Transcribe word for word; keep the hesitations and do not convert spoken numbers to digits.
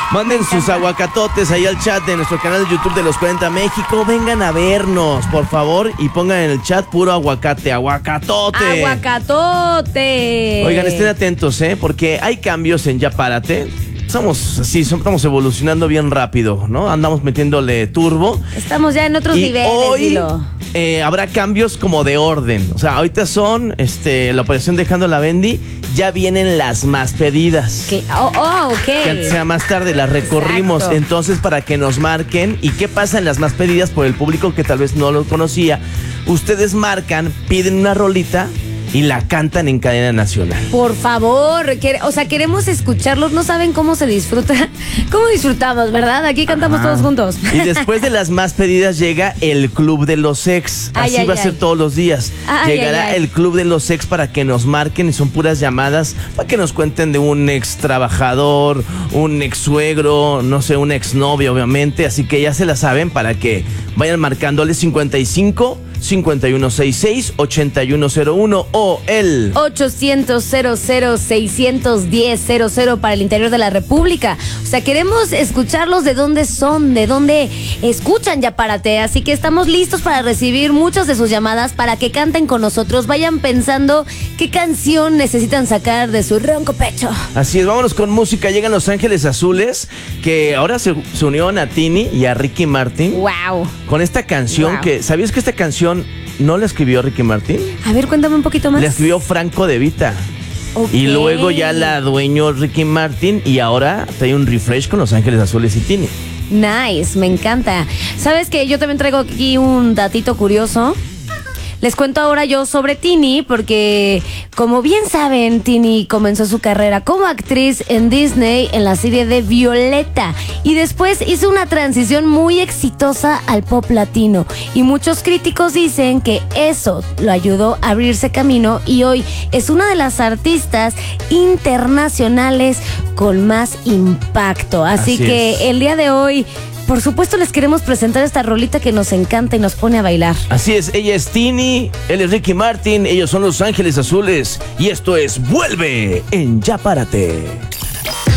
Manden sus aguacatotes ahí al chat de nuestro canal de YouTube de Los cuarenta México. Vengan a vernos, por favor, y pongan en el chat puro aguacate, aguacatote. Aguacatote. Oigan, estén atentos, ¿eh? Porque hay cambios en Ya Párate. Estamos así, estamos evolucionando bien rápido, ¿no? Andamos metiéndole turbo. Estamos ya en otros y niveles, hoy dilo. Eh, habrá cambios como de orden. O sea, ahorita son este, la operación Dejando la Bendy. Ya vienen las más pedidas. ¿Qué? Oh, oh, ok. Que antes sea más tarde, las recorrimos. Exacto. Entonces, para que nos marquen. ¿Y qué pasa en las más pedidas por el público que tal vez no lo conocía? Ustedes marcan, piden una rolita y la cantan en cadena nacional. Por favor, quer- o sea, queremos escucharlos. No saben cómo se disfruta. ¿Cómo disfrutamos, verdad? Aquí cantamos Ajá. todos juntos. Y después de las más pedidas llega el Club de los Ex. Ay, Así ay, va a ser ay. todos los días. Ay, Llegará ay, ay. el Club de los Ex para que nos marquen y son puras llamadas para que nos cuenten de un ex trabajador, un ex suegro, no sé, un ex novio, obviamente. Así que ya se la saben para que vayan marcándole cincuenta y cinco, cincuenta y uno sesenta y seis, ochenta y uno cero uno o el ochocientos, cero cero, seiscientos diez, cero cero para el interior de la República. O sea, queremos escucharlos de dónde son, de dónde escuchan Ya Párate. Así que estamos listos para recibir muchas de sus llamadas para que canten con nosotros. Vayan pensando qué canción necesitan sacar de su ronco pecho. Así es, vámonos con música. Llegan Los Ángeles Azules, que ahora se, se unió a Tini y a Ricky Martin. Wow. Con esta canción Wow. que, ¿sabías que esta canción no la escribió Ricky Martin? A ver, cuéntame un poquito más. La escribió Franco De Vita. Ok. Y luego ya la adueñó Ricky Martin y ahora trae un refresh con Los Ángeles Azules y Tini. Nice, me encanta. ¿Sabes que yo también traigo aquí un datito curioso? Les cuento ahora yo sobre Tini, porque como bien saben, Tini comenzó su carrera como actriz en Disney en la serie de Violeta y después hizo una transición muy exitosa al pop latino y muchos críticos dicen que eso lo ayudó a abrirse camino y hoy es una de las artistas internacionales con más impacto. Así, Así que es. el día de hoy, por supuesto, les queremos presentar esta rolita que nos encanta y nos pone a bailar. Así es, ella es Tini, él es Ricky Martin, ellos son Los Ángeles Azules y esto es Vuelve en Ya Párate.